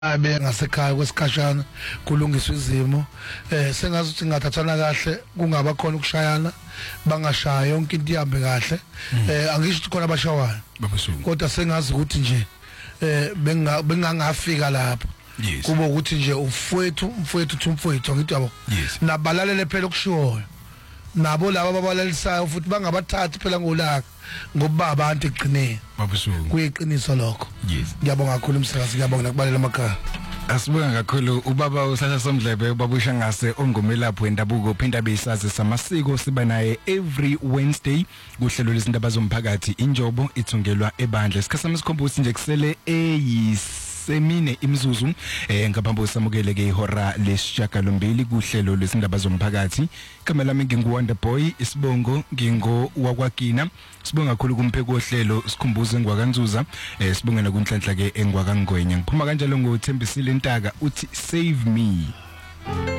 abe ngasekhaya kwesikhashana kulungiswa izimo sengazuthi ngathathana kahle kungaba khona ukushayana bangashaya yonke into ihambe kahle angisho ukuthi khona abashawayo kodwa sengazi ukuthi nje bengangafika lapho kuba ukuthi nje umfowethu ngithi yabo nabalalele phela okushiwoyo nabo laba ababalalisayo futhi bangabathathi phela ngolaka ngoba abantu egcineni babusuku kuyiqiniso lokho ngiyabonga kakhulu umsakazi ngiyabonga nakubalela emakhaya asibonga kakhulu ubaba uSasha Somdlebe ubabusha ngase ongumelapho wendabuko phinda beyisazi samasiko siba naye every Wednesday kuhlelo lezindaba zomphakathi injobo ithungelwa ebandla isikhasama sikhombusi nje kusele semine imzuzu ngaphambi samukele ke ihora lesishiyagalombili kuhlelo lezindaba zomphakathi igama lami nginguWonder Boy isibongo ngingo wakwagina sibonga kakhulu kumpheko ohlelo sikhumbuze ngwakanzuza sibonga nakunhlanhla ke engwakangwenya ngiphuma kanjalo ngoThembisile Ntaka uthi save me.